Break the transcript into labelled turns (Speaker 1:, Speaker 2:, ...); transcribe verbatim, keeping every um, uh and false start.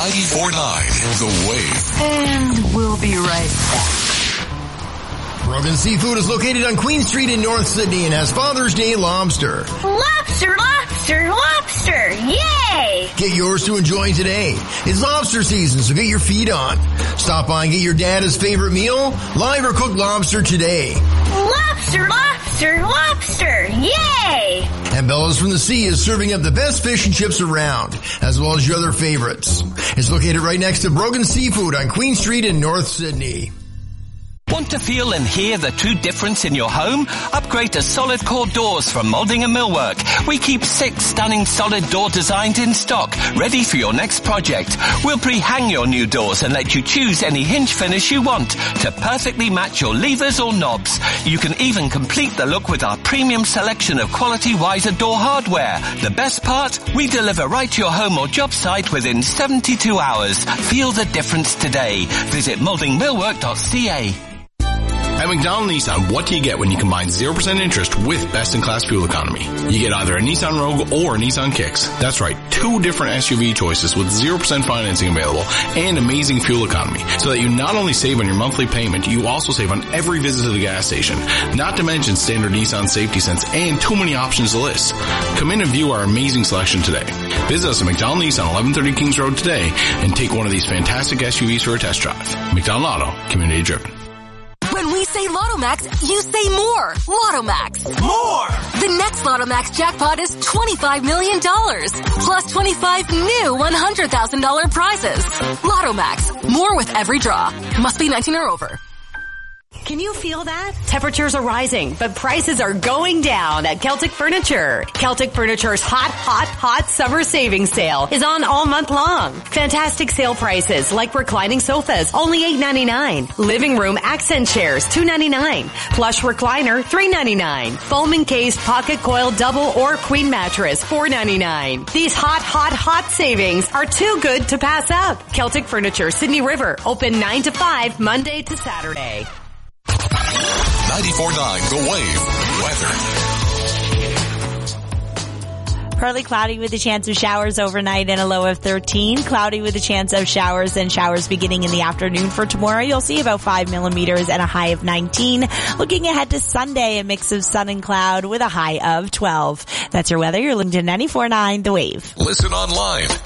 Speaker 1: ninety-four point nine The Wave.
Speaker 2: And we'll be right back.
Speaker 3: Brogan Seafood is located on Queen Street in North Sydney and has Father's Day lobster.
Speaker 4: Lobster, lobster, lobster! Yay!
Speaker 3: Get yours to enjoy today. It's lobster season, so get your feet on. Stop by and get your dad's favorite meal, live or cooked lobster today.
Speaker 4: Lobster, lobster, lobster! Yay!
Speaker 3: And Bella's from the Sea is serving up the best fish and chips around, as well as your other favorites. It's located right next to Brogan Seafood on Queen Street in North Sydney.
Speaker 5: Want to feel and hear the true difference in your home? Upgrade to solid core doors from Moulding and Millwork. We keep six stunning solid door designs in stock, ready for your next project. We'll pre-hang your new doors and let you choose any hinge finish you want to perfectly match your levers or knobs. You can even complete the look with our premium selection of quality Weiser door hardware. The best part? We deliver right to your home or job site within seventy-two hours. Feel the difference today. Visit moulding millwork dot c a.
Speaker 6: At McDonald Nissan, what do you get when you combine zero percent interest with best-in-class fuel economy? You get either a Nissan Rogue or a Nissan Kicks. That's right, two different S U V choices with zero percent financing available and amazing fuel economy, so that you not only save on your monthly payment, you also save on every visit to the gas station. Not to mention standard Nissan safety sense and too many options to list. Come in and view our amazing selection today. Visit us at McDonald Nissan, eleven thirty Kings Road today and take one of these fantastic S U Vs for a test drive. McDonald Auto, community driven.
Speaker 7: When we say Lotto Max, you say more. Lotto Max.
Speaker 8: More!
Speaker 7: The next Lotto Max jackpot is twenty-five million dollars. Plus twenty-five new one hundred thousand dollars prizes. Lotto Max. More with every draw. Must be nineteen or over.
Speaker 9: Can you feel that? Temperatures are rising, but prices are going down at Celtic Furniture. Celtic Furniture's hot, hot, hot summer savings sale is on all month long. Fantastic sale prices like reclining sofas, only eight ninety-nine. Living room accent chairs, two ninety-nine. Plush recliner, three ninety-nine. Foam encased pocket coil double or queen mattress, four ninety-nine. These hot, hot, hot savings are too good to pass up. Celtic Furniture, Sydney River, open nine to five, Monday to Saturday.
Speaker 1: ninety-four point nine The Wave. Weather.
Speaker 10: Partly cloudy with a chance of showers overnight and a low of thirteen. Cloudy with a chance of showers and showers beginning in the afternoon for tomorrow. You'll see about five millimeters and a high of nineteen. Looking ahead to Sunday, a mix of sun and cloud with a high of twelve. That's your weather. You're listening to ninety-four point nine The Wave.
Speaker 1: Listen online